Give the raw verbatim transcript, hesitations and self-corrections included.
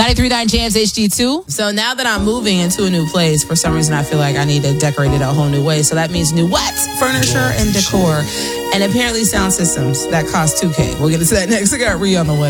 ninety-three point nine Jams H D two. So now that I'm moving into a new place, for some reason I feel like I need to decorate it a whole new way. So that means new what? Furniture and decor. And apparently sound systems that cost two K. We'll get into that next. I got Rhea on the way.